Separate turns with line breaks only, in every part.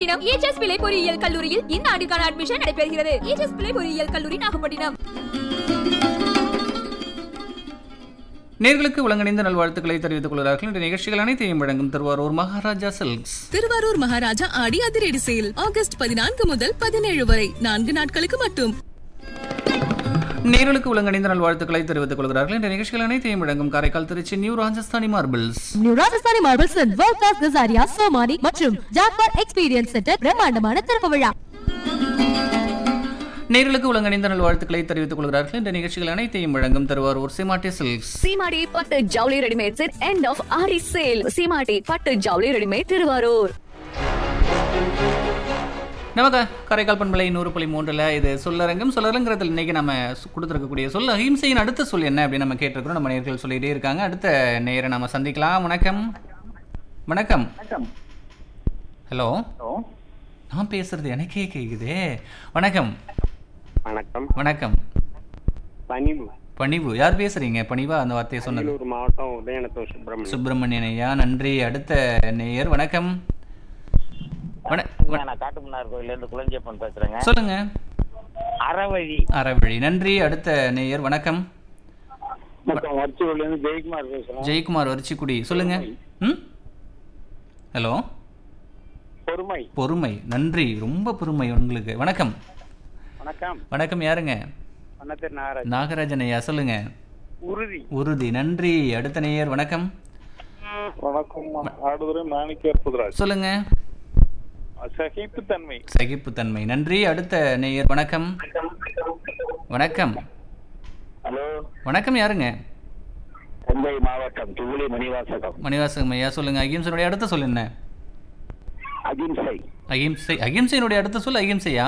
Nagapattinam EHS பிள்ளை பொறியியல் கல்லூரியில் இந்த ஆண்டிற்கான அட்மிஷன் நடைபெறுகிறது. EHS பிள்ளை பொறியியல் கல்லூரி நாகப்பட்டினம்.
நேர்களுக்கு உலகணிந்த நல்வாழ்த்துக்களை தெரிவித்துக் கொள்கிறார்கள். இந்த நிகழ்ச்சிகள் அனைத்தையும் வழங்கும் திருவாரூர் மகாராஜா சில்க்ஸ்.
திருவாரூர் மகாராஜா ஆடி அதிரடி சேல் ஆகஸ்ட் 14 முதல் 17 வரை 4 நாட்களுக்கு மட்டும்.
நேர்களுக்கு உலகணிந்த நல்வாழ்த்துக்களை தெரிவித்துக் கொள்கிறார்கள். இந்த நிகழ்ச்சிகள் அனைத்தையும் வழங்கும் Karaikal Trichy new Rajasthani marbles.
New Rajasthani marbles world class Kajaria Somani மற்றும் ஜாக்வார் எக்ஸ்பீரியன்ஸ் சென்டர் பிரம்மாண்டமான திறப்பு விழா.
நேர்களுக்கு உலகணிந்த நல்வாழ்த்துக்களை தெரிவித்துக் கொள்கிறார்கள். இந்த நிகழ்ச்சிகள் அனைத்தையும் வழங்கும் திருவாரூர் சீமாட்டி சில்க்ஸ்.
சீமாட்டி பட்டு ஜவுளி readymades end of aari sale. சீமாட்டி பட்டு ஜவுளி ரெடிமேட் திருவாரூர்.
நமக்கு காரைக்கால் பண்பலை 100.3 இது சொல்லரங்கம். சொல்லரங்கிறதுல இன்னைக்கு நம்ம கொடுத்துருக்கக்கூடிய சொல் அஹிம்சையின் அடுத்த சொல் என்ன அப்படின்னு நம்ம கேட்டிருக்கிறோம். நம்ம நேர்கள் சொல்லிட்டே இருக்காங்க. அடுத்த நேரை நம்ம சந்திக்கலாம். வணக்கம். வணக்கம். ஹலோ. நான் பேசுறது எனக்கே கேக்குதே. வணக்கம்.
வணக்கம்.
வணக்கம்.
பணிவு.
பணிவு. யார் பேசுறீங்க? பணிவா அந்த வார்த்தையை சொன்னது?
அரியலூர் மாவட்டம் உதயநத்தம்
சுப்பிரமணியன் ஐயா, நன்றி. அடுத்த நேயர் வணக்கம்.
நான் காட்டுமன்னார் கோயில இருந்து குளஞ்சியப்பன் பேசுறேங்க.
சொல்லுங்க.
அறவழி.
அறவழி. நன்றி. அடுத்த நேயர் வணக்கம்.
ஜெயக்குமார் பேசுறேன்.
ஜெயக்குமார் வரிச்சிக்குடி. சொல்லுங்க. ஹலோ.
பொறுமை.
பொறுமை. நன்றி. ரொம்ப பொறுமை உங்களுக்கு. வணக்கம்.
வணக்கம்.
வணக்கம். யாருங்க? நாகராஜன் ஐயா. சொல்லுங்க.
உறுதி.
உறுதி. நன்றி. அடுத்த நேயர் வணக்கம்.
வணக்கம். ஆடுதுறை மாணிக்கர் புதுராஜ்.
சொல்லுங்க.
சகிப்புத்தன்மை.
சகிப்புத்தன்மை. நன்றி. அடுத்த நேயர் வணக்கம். வணக்கம்.
ஹலோ.
வணக்கம். யாருங்க?
தஞ்சை மாவட்டம் துகுளி மணிவாசகம்.
மணிவாசகம் ஐயா. சொல்லுங்க. அகிம்சையினுடைய அடுத்த சொல் என்ன?
அகிம்சை.
அகிம்சை. அகிம்சையினுடைய அடுத்த சொல் அகிம்சையா?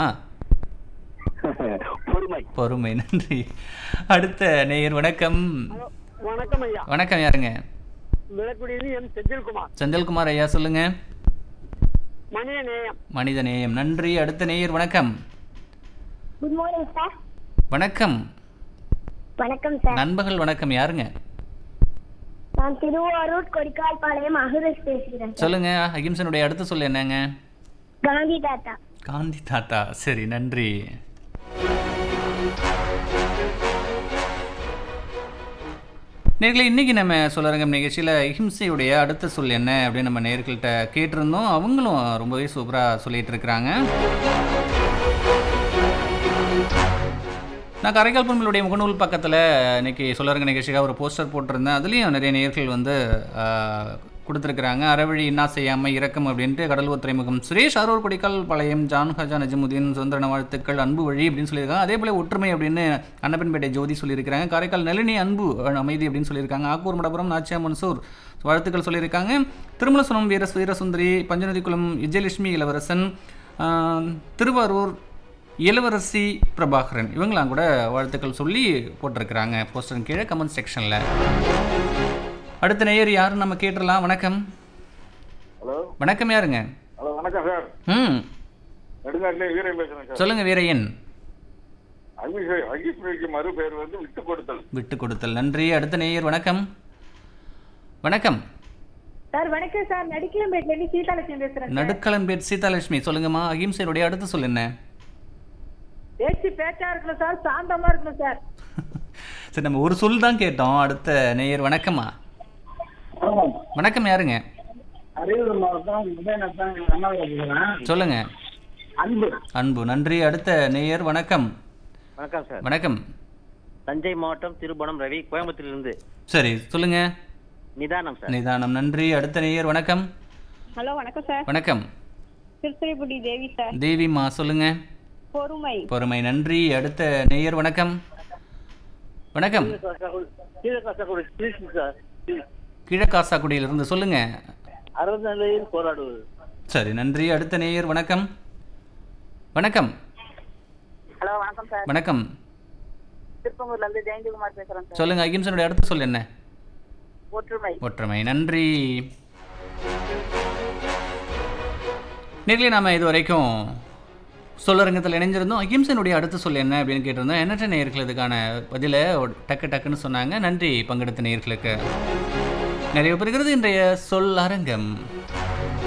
பொறுமை.
பொறுமை. நன்றி. அடுத்த நேயர் வணக்கம்.
வணக்கம் ஐயா.
வணக்கம். யாருங்க?
செந்தில்குமார்.
செந்தில்குமார் ஐயா. சொல்லுங்க.
மனிதநேயம்.
மனிதநேயம். நன்றி. அடுத்த நேயர் வணக்கம்.
Good morning sir.
வணக்கம்.
வணக்கம் சார்.
நண்பர்கள் வணக்கம். யாருங்க?
நான் திருவாரூர் கொடிக்கால்பாளையம் அகுரஸ் பேசுகிறேன்.
சொல்லுங்க. அகிம்சனுடைய அடுத்த சொல் என்னங்க?
காந்தி தாத்தா.
காந்தி தாத்தா. சரி, நன்றி. நேர்களே, இன்னைக்கு நம்ம சொல்லரங்கம் நிகழ்ச்சியில் அஹிம்சையுடைய அடுத்த சொல் என்ன அப்படின்னு நம்ம நேர்கள்ட்ட கேட்டிருந்தோம். அவங்களும் ரொம்பவே சூப்பராக சொல்லிட்டு இருக்கிறாங்க. நான் காரைக்கால் பண்புகளுடைய முகநூல் பக்கத்தில் இன்னைக்கு சொல்லரங்க நிகழ்ச்சிக்காக ஒரு போஸ்டர் போட்டிருந்தேன். அதுலேயும் நிறைய நேர்கள் வந்து கொடுத்துருக்குறாங்க. அறவழி இன்னா செய்யாமல் இரக்கம் அப்படின்ட்டு கடலூர் துறைமுகம் சுரேஷ், அரூர் கொடிக்கால் பாளையம் ஜான்ஹஜா நஜமுதீன், சுதந்திர வாழ்த்துக்கள், அன்பு வழி அப்படின்னு சொல்லியிருக்காங்க. அதே போல் ஒற்றுமை அப்படின்னு அன்னப்பன்பேட்டை ஜோதி சொல்லியிருக்கிறாங்க. காரைக்கால் நளினி அன்பு அமைதி அப்படின்னு சொல்லியிருக்காங்க. ஆக்கூர் மடபுரம் நாச்சியா மன்சூர் வாழ்த்துக்கள் சொல்லியிருக்காங்க. திருமலசுனம் வீரசுந்தரி, பஞ்சநதிக்குளம் விஜயலட்சுமி இளவரசன், திருவாரூர் இளவரசி பிரபாகரன், இவங்களாம் கூட வாழ்த்துக்கள் சொல்லி போட்டிருக்கிறாங்க போஸ்டர் கீழே கமெண்ட் செக்ஷனில். அடுத்த நேயர் யாருன்னு நம்ம கேட்டுடலாம். வணக்கம்.
ஹலோ.
வணக்கம். யாருங்க?
ஹலோ. வணக்கம் சார். நெடுங்காட்டிலே வீரன் பேசுறேன் சார்.
சொல்லுங்க வீரையன்.
அகிம்சைக்கு மறு பெயர் வந்து விட்டு கொடுத்தல்.
விட்டு கொடுத்தல். நன்றி. அடுத்த நேயர் வணக்கம். வணக்கம்
சார். வணக்கம் சார். நடுக்கிளம்பேட்ல சீதாலட்சுமி பேசுறேன்.
நடுக்களம்பேட் சீதாலட்சுமி. சொல்லுங்கம்மா. அகிம்சையுடைய அடுத்த சொல் என்ன?
பேச்சு பேச்சா இருக்கணும் சார், சாந்தமா இருக்கணும் சார்.
சரி, நம்ம ஒரு சொல் தான் கேட்டோம். அடுத்த நேயர் வணக்கம்மா. வணக்கம். யாருங்க?
அரியலூர் மாவட்டம் உதயநத்தம்.
சொல்லுங்க.
அன்பு.
அன்பு. நன்றி. அடுத்த நேயர் வணக்கம்.
வணக்கம் சார்.
வணக்கம்.
தஞ்சை மாவட்டம் திருபுவனம் ரவி, கோயம்புத்தூரிலிருந்து.
சரி, சொல்லுங்க.
நிதானம் சார்.
நிதானம். நன்றி. அடுத்த நேயர் வணக்கம்.
ஹலோ. வணக்கம் சார்.
வணக்கம்.
திருத்துறைப்பூண்டி தேவி சார்.
தேவிமா. சொல்லுங்க.
பொறுமை.
பொறுமை. நன்றி. அடுத்த நேயர் வணக்கம். வணக்கம். கீழக்காசாக்குடியிலிருந்து. சொல்லுங்க.
அறநிலையில் போராடுவது.
சரி, நன்றி. அடுத்த நேயர் வணக்கம். வணக்கம்.
ஹலோ. வணக்கம் சார்.
வணக்கம்.
திருப்பங்கூர்ல இருந்து ஜெயந்திகுமார் பேசுறேன் சார்.
சொல்லுங்க. அகிம்சனுடைய அடுத்த சொல் என்ன?
ஒற்றுமை.
ஒற்றுமை. நன்றி. நேர்களே, நாம இது வரைக்கும் சொல்லரங்கத்தில் இணைஞ்சிருந்தோம். அகிம்சனுடைய அடுத்த சொல் என்ன அப்படின்னு கேட்டிருந்தோம். எண்ணற்ற நேயர்கள் இதுக்கான பதிலை டக்குன்னு சொன்னாங்க. நன்றி பங்கெடுத்த நேயர்களுக்கு. நிறைய பெறுகிறது இன்றைய சொல் அரங்கம்.